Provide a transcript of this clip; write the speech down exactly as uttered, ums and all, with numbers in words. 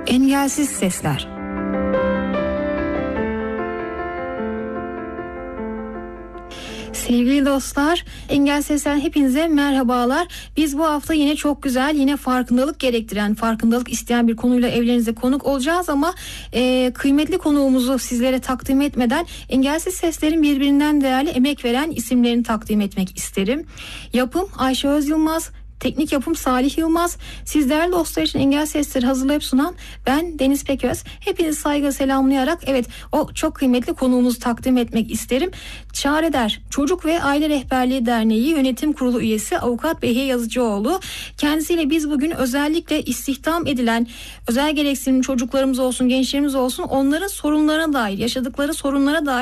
Engelsiz Sesler. Sevgili dostlar, Engel Sesler'den hepinize merhabalar. Biz bu hafta yine çok güzel, yine farkındalık gerektiren, farkındalık isteyen bir konuyla evlerinize konuk olacağız ama e, kıymetli konuğumuzu sizlere takdim etmeden Engelsiz Sesler'in birbirinden değerli, emek veren isimlerini takdim etmek isterim. Yapım Ayşe Öz Yılmaz, teknik yapım Salih Yılmaz. Siz değerli dostlar için Engel Sesleri hazırlayıp sunan ben Deniz Peköz. Hepinizi saygıyla selamlayarak evet o çok kıymetli konuğumuzu takdim etmek isterim. Çareder Çocuk ve Aile Rehberliği Derneği Yönetim Kurulu üyesi Avukat Behiye Yazıcıoğlu. Kendisiyle biz bugün özellikle istihdam edilen özel gereksinimli çocuklarımız olsun, gençlerimiz olsun, onların sorunlarına dair, yaşadıkları sorunlara dair